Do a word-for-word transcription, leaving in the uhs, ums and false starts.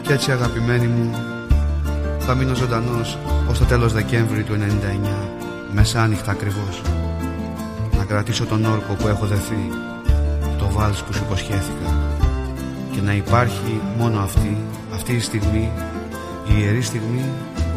Κι έτσι αγαπημένοι μου, θα μείνω ζωντανός ως το τέλος Δεκέμβρη του ενενήντα εννιά, μεσάνυχτα ακριβώς, να κρατήσω τον όρκο που έχω δεθεί, το βάλς που σου υποσχέθηκα, και να υπάρχει μόνο αυτή, αυτή η στιγμή, η ιερή στιγμή